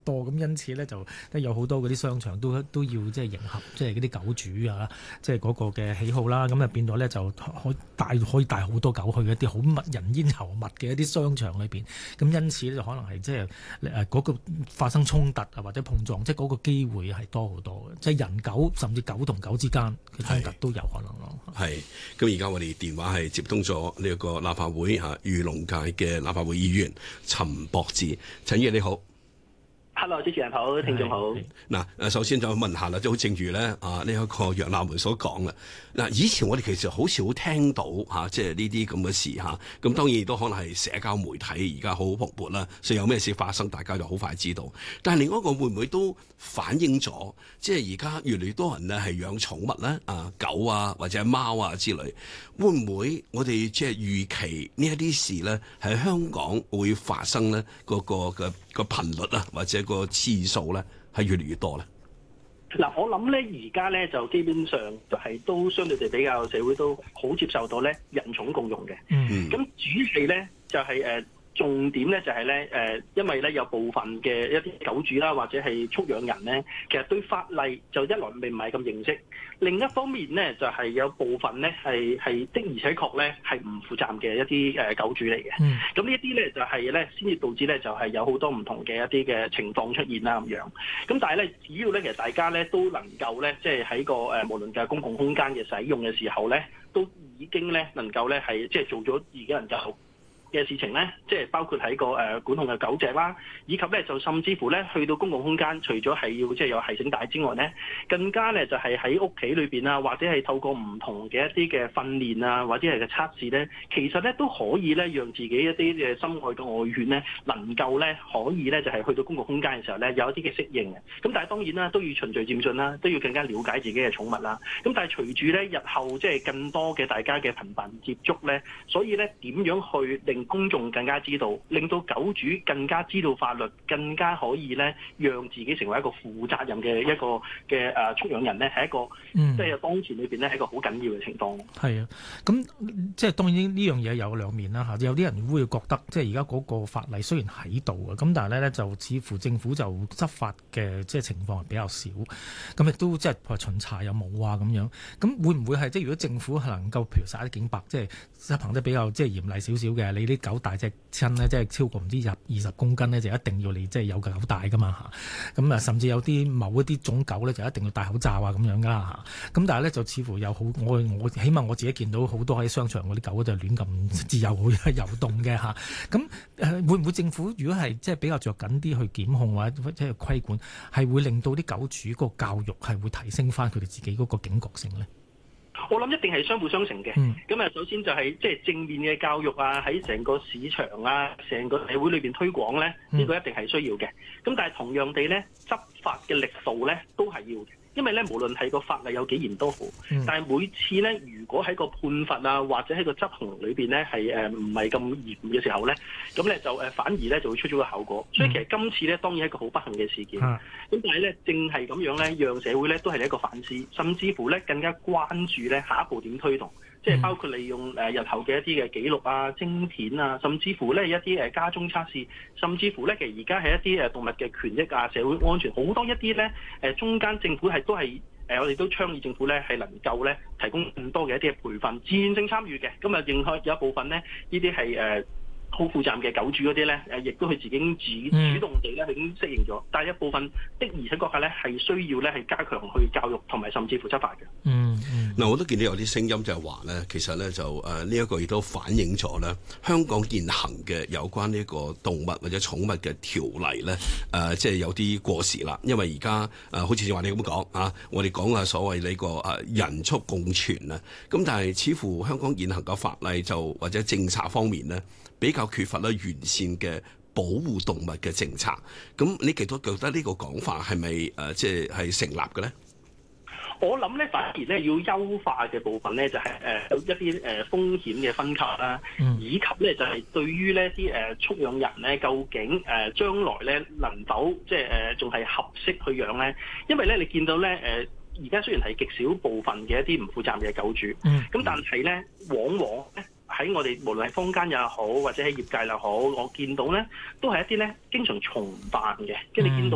多咁，因此咧就有好多嗰啲商場都要即係迎合即係嗰啲狗主啊，即係嗰個嘅喜好啦。咁啊變咗咧就可以帶好多狗去一啲好人煙稠密嘅一啲商場裏邊。咁因此咧就可能係即係嗰個發生衝突啊或者碰撞，即係嗰個機會係多好多嘅。即係人狗甚至狗同狗之間嘅衝突都有可能咯。 係。咁而家我哋電話係接通咗呢一個立法會漁農界嘅立法會議員陳博志。陳議員你好。 Hello， 主持人好，聽眾好。 嗱，首先就問下啦，即係好正如咧呢一個楊立門所講啦。嗱，以前我哋其實好少聽到即係呢啲咁嘅事嚇。咁當然亦都可能係社交媒體而家好蓬勃啦，所以有咩事發生，大家就好快知道。但係另外一個會唔會都反映咗，即係而家越嚟越多人咧係養寵物咧狗啊或者貓啊之類，會唔會我哋即係預期呢一啲事咧喺香港會發生咧？個頻率啊，或者個次數咧，係越嚟越多咧。 嗱，我諗咧，而家咧就基本上就係都相對地比較社會都好接受到咧人寵共用嘅。咁主要咧就係重點咧就係咧因為咧有部分嘅一啲狗主啦，或者係畜養人咧，其實對法例就一來並唔係咁認識，另一方面咧就係有部分咧係的而且確咧係唔負責嘅一啲狗主嚟嘅。咁呢一啲咧就係咧先至導致咧就係有好多唔同嘅一啲嘅情況出現啦咁樣。咁但係咧只要咧其實大家咧都能夠咧即係喺個無論嘅公共空間嘅使用嘅時候咧，都已經咧能夠咧係即係做咗自己能夠嘅事情咧，即係包括喺個管控嘅狗隻啦，以及咧就甚至乎咧去到公共空間，除咗係要即係有繫繩帶之外咧，更加咧就係喺屋企裏邊啊，或者係透過唔同嘅一啲嘅訓練啊，或者係嘅測試咧，其實咧都可以咧讓自己一啲嘅心愛嘅愛犬咧，能夠咧可以咧就係去到公共空間嘅時候咧有一啲嘅適應嘅。咁但係當然啦，都要循序漸進啦，都要更加了解自己嘅寵物啦。咁但係隨住咧日後即係更多嘅大家嘅頻繁接觸咧，所以咧點樣去令公眾更加知道，令到狗主更加知道法律，更加可以咧，讓自己成為一個負責任嘅一個嘅畜養人咧，係一個即係當前裏邊咧係一個好緊要嘅情況。 係啊，咁即係當然呢樣嘢有兩面啦嚇，有啲人會覺得即係而家嗰個法例雖然喺度啊，咁但係咧就似乎政府就執法嘅即係情況係比較少，咁亦都即係巡查又冇啊咁樣，咁會唔會係即係如果政府係能夠譬如殺一儆百，即係執行得比較即係嚴厲少少嘅，你啲狗大隻親咧，即係超過唔知20公斤咧，就一定要你即係有狗帶噶嘛嚇。咁甚至有啲某一啲種狗咧，就一定要戴口罩啊咁樣噶嚇。咁但係咧就似乎有好我起碼我自己見到好多喺商場嗰啲狗就亂咁自由遊動嘅嚇。咁會唔會政府如果係即係比較着緊啲去檢控或者即係規管，係會令到啲狗主個教育係會提升翻佢哋自己嗰個警覺性咧？ 我諗一定係相輔相成嘅。咁首先就係即係正面嘅教育啊，喺成個市場啊，成個社會裏邊推廣咧，呢個一定係需要嘅。咁但係同樣地咧，執法嘅力度咧都係要嘅。因為咧，無論係個法例有幾嚴都好，但係每次咧，如果喺個判罰啊，或者喺個執行裏邊咧，係唔係咁嚴嘅時候咧，咁咧就反而咧就會出咗個效果。所以其實今次咧當然係一個好不幸嘅事件。咁但係咧，正係咁樣咧，讓社會咧都係一個反思，甚至乎咧更加關注咧下一步點推動。即係包括利用日後嘅一啲嘅記錄啊、晶片啊，甚至乎咧一啲家中測試，甚至乎咧其實而家係一啲動物嘅權益啊、社會安全好多一啲咧中間政府係都係我哋都倡議政府咧係能夠咧提供更多嘅一啲嘅培訓，自願性參與嘅。咁認開有一部分咧呢啲係好負責任嘅狗主嗰啲咧，亦都佢自己主動地咧已經適應咗，但係一部分的而且確係咧係需要咧係加強去教育同埋甚至乎執法嘅。 嗱，我都見到有啲聲音就係話咧，其實咧就呢一個亦都反映咗咧香港現行嘅有關呢個動物或者寵物嘅條例咧，即係有啲過時啦。因為而家好似話你咁講啊，我哋講所謂呢個人畜共存啊，咁但係似乎香港現行嘅法例就或者政策方面咧比較缺乏咧完善嘅保護動物嘅政策。咁你其實都覺得呢個講法係咪即係成立嘅咧？ 我諗咧，反而咧要優化嘅部分咧，就係有一啲風險嘅分級啦，以及咧就係對於呢啲畜養人咧，究竟將來咧能否即係仲係合適去養咧？因為咧你見到咧而家雖然係極少部分嘅一啲唔負責任嘅狗主，咁但係咧往往咧喺我哋無論係坊間又好，或者喺業界又好，我見到咧都係一啲咧經常重犯嘅，即係你見到。